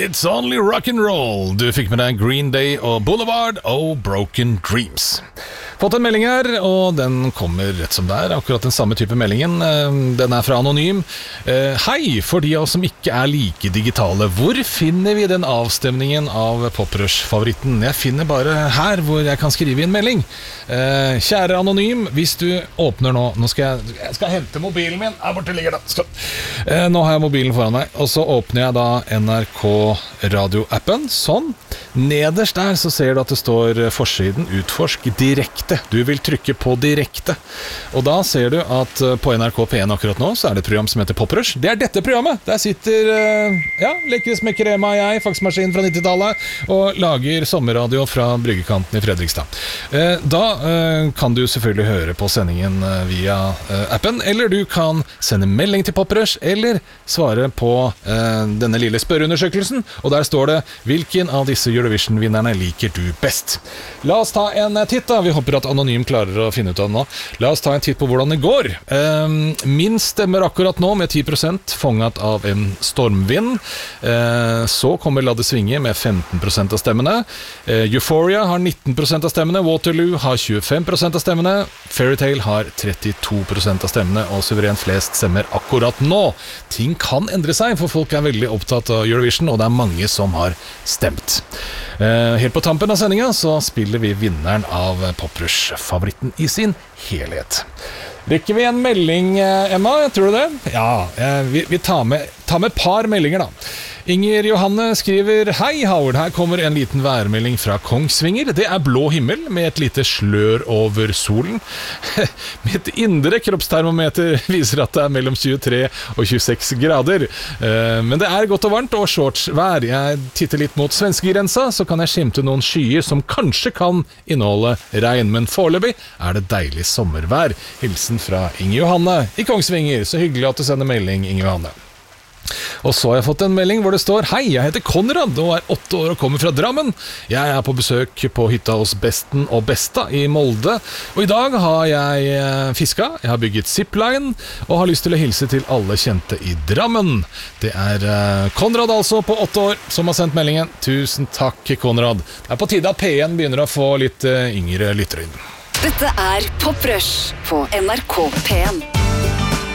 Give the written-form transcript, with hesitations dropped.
It's only rock and roll. Du fikk med deg Green Day og Boulevard og Broken Dreams. Fått en melding her, og den kommer rett som det er. Akkurat den samme type meldingen. Den er fra Anonym. Hei, for de av oss som ikke er like digitale. Hvor finner vi den avstemningen av Poprush-favoritten? Jeg finner bare her hvor jeg kan skrive inn melding. Kjære Anonym, hvis du åpner nå skal jeg hente mobilen min. Her borte ligger den. Nå har jeg mobilen foran meg, og så åpner jeg da NRK Radio-appen. Sånn. Nederst der så ser du at det står forsiden Utforsk direkte. Du vil trykke på direkte. Og da ser du at på NRK P1 akkurat nå så er det et program som heter Poprush. Det er dette programmet. Der sitter Lekre Smekkerema og jeg, faksmaskin fra 90-tallet, og lager sommerradio fra bryggekanten i Fredrikstad. Da kan du selvfølgelig høre på sendingen via appen, eller du kan sende melding til Poprush, eller svare på denne lille spørreundersøkelsen, og der står det hvilken av disse Eurovision-vinnerne liker du best. La oss ta en titt da. Vi håper at Anonym klarer å finne ut av det nå. La oss ta en titt på hvordan det går. Min stemmer akkurat nå med 10% fanget av en stormvind. Så kommer La det svinge med 15% av stemmene. Euphoria har 19% av stemmene. Waterloo har 25% av stemmene. Fairytale har 32% av stemmene, og suverent flest stemmer akkurat nå. Ting kan endre seg, for folk er veldig opptatt av Eurovision, og det er mange som har stemt. Helt på tampen av sendingen så spiller vi vinneren av Poprush-favoritten i sin helhet. Rekker vi en melding, Emma? Tror du det? Ja, vi tar med et par meldinger da. Inger Johanne skriver: Hei Howard, her kommer en liten værmelding fra Kongsvinger. Det er blå himmel med et lite slør over solen. Mitt indre kroppstermometer viser at det er mellom 23 og 26 grader. Men det er godt og varmt og shortsvær. Jeg titter litt mot svenskegrensa, så kan jeg skimte noen skyer som kanskje kan inneholde regn. Men foreløpig er det deilig sommervær. Hilsen fra Inger Johanne i Kongsvinger. Så hyggelig at du sender melding, Inger Johanne. Og så har jeg fått en melding hvor det står: Hei, jeg heter Konrad og er 8 år og kommer fra Drammen. Jeg er på besøk på hytta hos Besten og Besta i Molde, og i dag har jeg fiska, jeg har bygget zipline og har lyst til å hilse til alle kjente i Drammen. Det er Konrad altså på 8 år som har sendt meldingen. Tusen takk, Konrad. Det er på tide at P1 begynner å få litt yngre lyttere inn. Dette er Poprush på NRK P1.